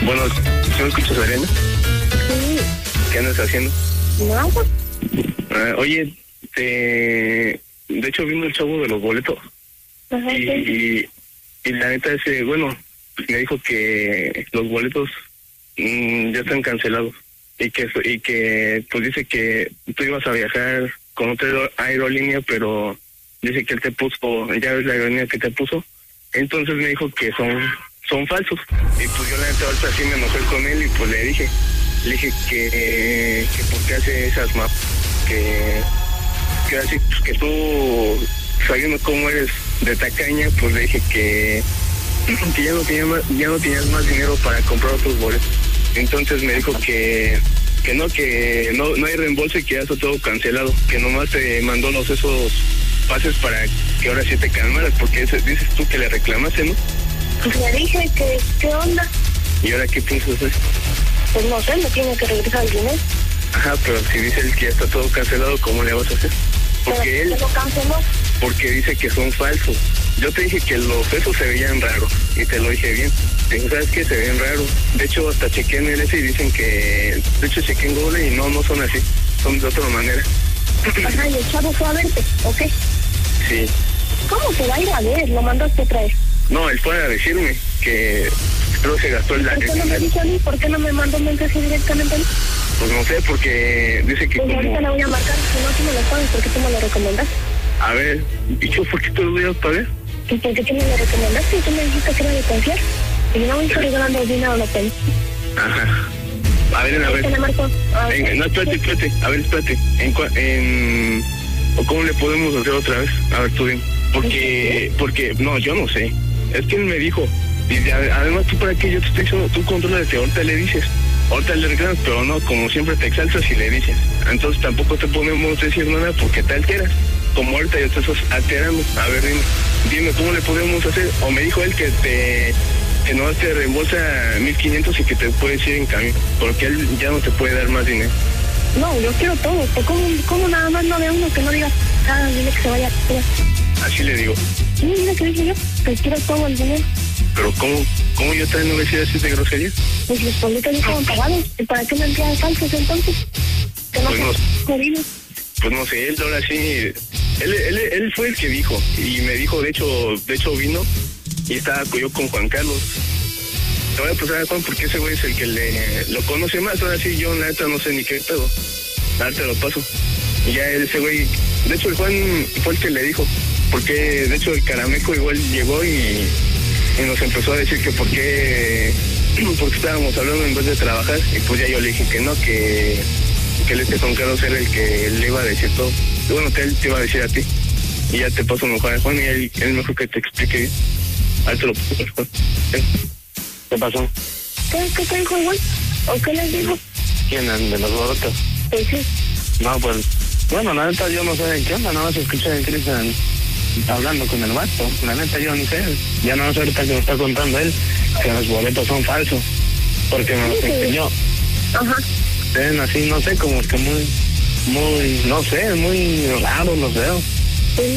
Bueno, ¿sí me escuchas, Ariana? Sí. ¿Qué andas haciendo? No, pues. Oye, de hecho vino el chavo de los boletos. Ajá, sí. Y la neta bueno, me dijo que los boletos ya están cancelados. Y que pues dice que tú ibas a viajar con otra aerolínea, pero dice que él te puso, ya ves la aerolínea que te puso. Entonces me dijo que son falsos. Y pues yo la neta ahorita sí me enojé con él y pues le dije que por qué hace esas mapas, que así, pues que tú, sabiendo cómo eres de tacaña, pues le dije que ya no tenías más dinero para comprar otros boletos. Entonces me dijo que no hay reembolso y que ya está todo cancelado, que nomás te mandó esos pases para que ahora sí te calmaras, porque dices tú que le reclamaste, ¿no? Pues le dije que, ¿qué onda? ¿Y ahora qué piensas hacer? Pues no sé, me tiene que regresar el dinero. Ajá, pero si dice él que ya está todo cancelado, ¿cómo le vas a hacer? Porque ¿Pero lo canceló? Porque dice que son falsos. Yo te dije que los pesos se veían raros, y te lo dije bien. Te digo, ¿sabes qué? Se ven raros. De hecho, hasta chequé en el y dicen que... De hecho, chequé en Google y no son así. Son de otra manera. Ajá, y el chavo fue a verte, ¿o qué? Sí. ¿Cómo se va a ir a ver? ¿Lo mandaste a traer? No, él fue a decirme que creo que se gastó el... ¿Por qué no me dijo a mí? ¿Por qué no me mandó un mensaje directamente a mí? Pues no sé, porque dice que... Pues ahorita le voy a marcar, si no, tú me lo sabes, porque tú me lo recomendaste. A ver, ¿y yo por qué te lo voy a pagar? ¿Y por qué tú me lo recomendaste? Y tú me dijiste que era de confiar. Y no me estoy regalando dinero a la pena. Ajá. A ver. ¿Te le marcó? No, espérate. A ver, espérate. ¿O cómo le podemos hacer otra vez? A ver, tú dime. Porque, no, yo no sé. Es que él me dijo. Y además, ¿tú para qué? Yo te estoy diciendo, tú controlas, ahorita le dices. Ahorita le reclamas, pero no, como siempre te exaltas y le dices. Entonces tampoco te podemos decir nada porque te alteras. Como ahorita ya te estás alterando. A ver, dime, ¿cómo le podemos hacer? O me dijo él que no te reembolsa 1,500 y que te puedes ir en camino, porque él ya no te puede dar más dinero. No, yo quiero todo. ¿Cómo nada más no de uno que no diga, dile que se vaya? Así le digo. Sí, mira que dije yo, que quiero todo el dinero. Pero ¿cómo yo también no voy a decir así de grosería? Pues los boletos ya estaban pagados. ¿Y para qué me envían falsos entonces? Que no jodidos. Pues no sé, él ahora sí... Él fue el que dijo, y me dijo, de hecho vino, y estaba yo con Juan Carlos. Te voy a pasar a Juan porque ese güey es el que lo conoce más. Ahora sí, yo la neta no sé ni qué pedo. Ahora te lo paso. Y ya ese güey, de hecho el Juan fue el que le dijo, porque de hecho el Carameco igual llegó y nos empezó a decir que porque estábamos hablando en vez de trabajar, y pues ya yo le dije que no, que él Juan Carlos era el que le iba a decir todo. Y bueno, que él te iba a decir a ti. Y ya te paso mejor a Juan y él mejor que te explique bien. Ahí te lo paso, Juan. ¿Qué pasó? ¿Qué te dijo igual? ¿O qué les dijo? ¿Quién? ¿De los boletos? Pues sí. No, pues... Bueno, la neta yo no sé de qué onda, nada más escuché a Cristian hablando con el vato. La neta yo no sé. Ya no sé ahorita que me está contando él que los boletos son falsos. Porque me los enseñó. Ajá. Ven así, no sé, como que muy, no sé, muy raro los veo.